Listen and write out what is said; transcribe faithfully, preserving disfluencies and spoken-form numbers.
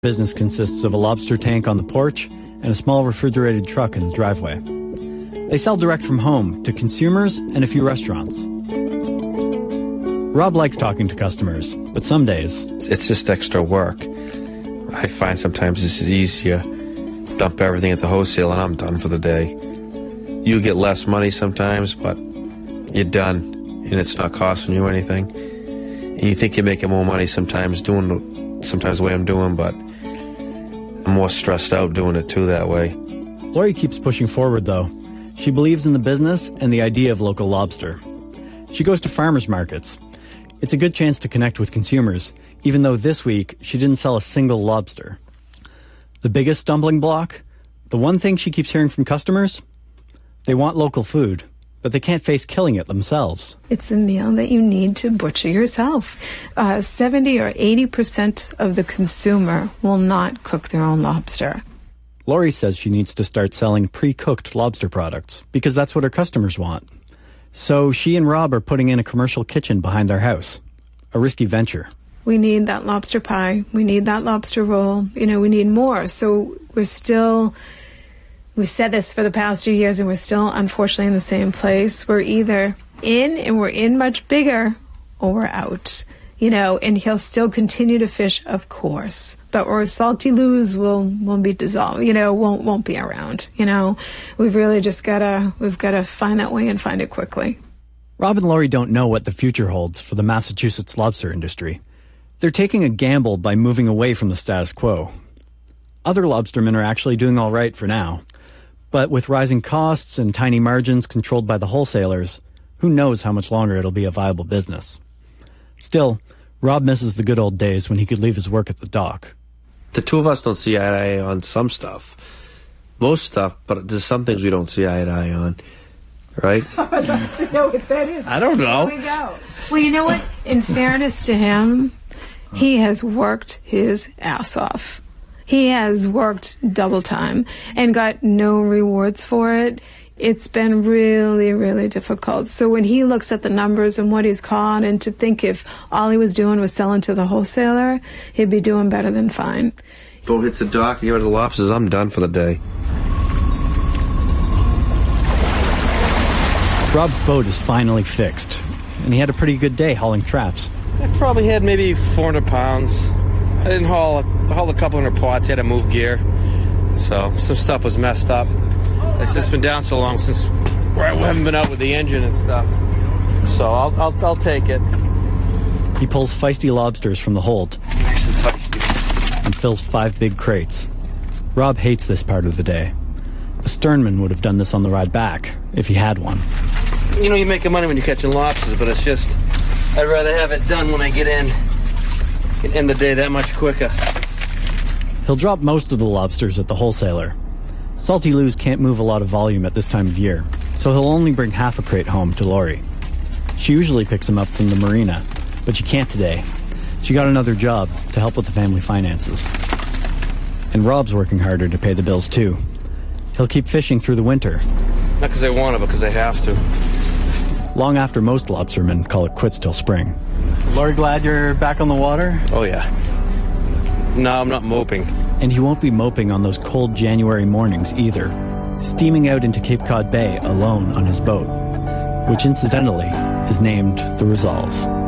Business consists of a lobster tank on the porch and a small refrigerated truck in the driveway. They sell direct from home to consumers and a few restaurants. Rob likes talking to customers, but some days... It's just extra work. I find sometimes this is easier. Dump everything at the wholesale and I'm done for the day. You get less money sometimes, but you're done, and it's not costing you anything. And you think you're making more money sometimes doing sometimes the way I'm doing, but I'm more stressed out doing it too that way. Lori keeps pushing forward, though. She believes in the business and the idea of local lobster. She goes to farmers markets. It's a good chance to connect with consumers, even though this week she didn't sell a single lobster. The biggest stumbling block? The one thing she keeps hearing from customers? They want local food, but they can't face killing it themselves. It's a meal that you need to butcher yourself. Uh, seventy or eighty percent of the consumer will not cook their own lobster. Lori says she needs to start selling pre-cooked lobster products because that's what her customers want. So she and Rob are putting in a commercial kitchen behind their house. A risky venture. We need that lobster pie. We need that lobster roll. You know, we need more. So we're still, we've said this for the past two years and we're still unfortunately in the same place. We're either in and we're in much bigger or we're out. You know, and he'll still continue to fish, of course. But or Salty Lou's will will be dissolved, you know, won't won't be around. You know, we've really just gotta we've gotta find that way and find it quickly. Rob and Lori don't know what the future holds for the Massachusetts lobster industry. They're taking a gamble by moving away from the status quo. Other lobstermen are actually doing all right for now. But with rising costs and tiny margins controlled by the wholesalers, who knows how much longer it'll be a viable business. Still, Rob misses the good old days when he could leave his work at the dock. The two of us don't see eye to eye on some stuff. Most stuff, but there's some things we don't see eye to eye on. Right? I'd like to know what that is. I don't know. Here we go. Well, you know what? In fairness to him, he has worked his ass off. He has worked double time and got no rewards for it. It's been really, really difficult. So when he looks at the numbers and what he's caught, and to think if all he was doing was selling to the wholesaler, he'd be doing better than fine. Boat hits the dock, you get the lobsters, I'm done for the day. Rob's boat is finally fixed, and he had a pretty good day hauling traps. I probably had maybe four hundred pounds. I didn't haul, I hauled a couple hundred pots, I had to move gear. So some stuff was messed up. It's been down so long since we haven't been out with the engine and stuff. So I'll, I'll, I'll take it. He pulls feisty lobsters from the hold. Nice and feisty. And fills five big crates. Rob hates this part of the day. A sternman would have done this on the ride back, if he had one. You know, you're making money when you're catching lobsters, but it's just, I'd rather have it done when I get in. Get in the day that much quicker. He'll drop most of the lobsters at the wholesaler. Salty Lou's can't move a lot of volume at this time of year, so he'll only bring half a crate home to Lori. She usually picks him up from the marina, but she can't today. She got another job to help with the family finances. And Rob's working harder to pay the bills too. He'll keep fishing through the winter. Not because they want to, but because they have to. Long after most lobstermen call it quits till spring. Lori, glad you're back on the water? Oh yeah. No, I'm not moping. And he won't be moping on those cold January mornings either, steaming out into Cape Cod Bay alone on his boat, which incidentally is named the Resolve.